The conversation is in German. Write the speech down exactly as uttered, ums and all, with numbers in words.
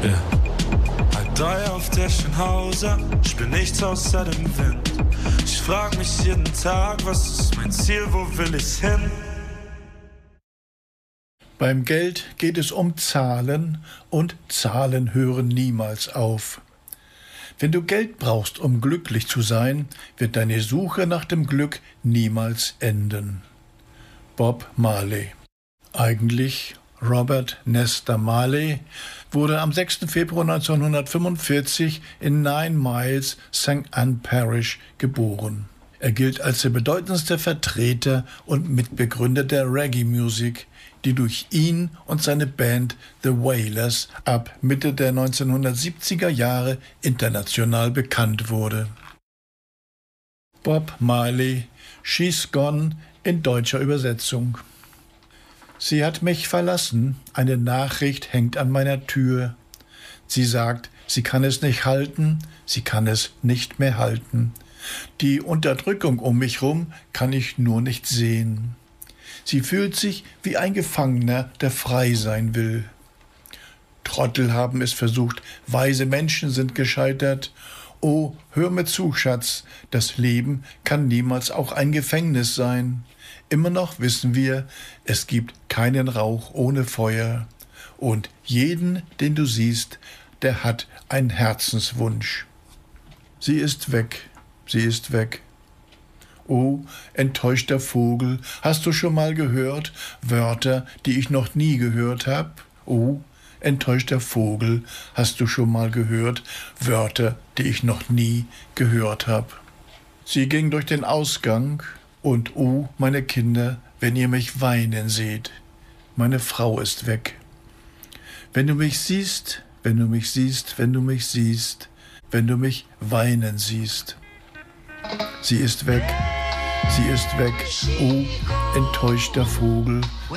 Yeah. Halb drei auf der Schönhauser, ich bin nichts außer dem Wind. Ich frag mich jeden Tag, was ist mein Ziel, wo will ich hin? Beim Geld geht es um Zahlen und Zahlen hören niemals auf. Wenn du Geld brauchst, um glücklich zu sein, wird deine Suche nach dem Glück niemals enden. Bob Marley. Eigentlich Robert Nesta Marley wurde am sechsten Februar neunzehnhundertfünfundvierzig in Nine Miles, Sankt Ann Parish geboren. Er gilt als der bedeutendste Vertreter und Mitbegründer der Reggae-Musik, die durch ihn und seine Band The Wailers ab Mitte der neunzehnhundertsiebziger Jahre international bekannt wurde. Bob Marley, She's Gone in deutscher Übersetzung. Sie hat mich verlassen, eine Nachricht hängt an meiner Tür. Sie sagt, sie kann es nicht halten, sie kann es nicht mehr halten. Die Unterdrückung um mich rum kann ich nur nicht sehen. Sie fühlt sich wie ein Gefangener, der frei sein will. Trottel haben es versucht, weise Menschen sind gescheitert. Oh, hör mir zu, Schatz, das Leben kann niemals auch ein Gefängnis sein. Immer noch wissen wir, es gibt keinen Rauch ohne Feuer. Und jeden, den du siehst, der hat einen Herzenswunsch. Sie ist weg, sie ist weg. Oh, enttäuschter Vogel, hast du schon mal gehört Wörter, die ich noch nie gehört hab? Oh, enttäuschter Vogel, hast du schon mal gehört Wörter, die ich noch nie gehört hab? Sie ging durch den Ausgang und oh, meine Kinder, wenn ihr mich weinen seht, meine Frau ist weg. Wenn du mich siehst, wenn du mich siehst, wenn du mich siehst, wenn du mich weinen siehst. Sie ist weg, sie ist weg, oh, enttäuschter Vogel,